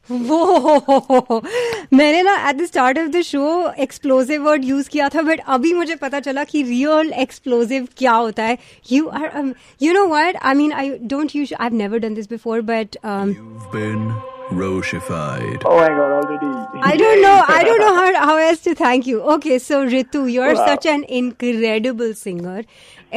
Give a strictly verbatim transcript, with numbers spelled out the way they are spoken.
वो मैंने ना at the start of the show explosive word use किया था, बट अभी मुझे पता चला कि रियल एक्सप्लोसिव क्या होता है. You are you know what I mean, I don't use I have never done this before, but You've been Roshified. Oh my god, already. I don't know. I don't know how how else to thank you. Okay, so Ritu, you're Wow. such an incredible singer.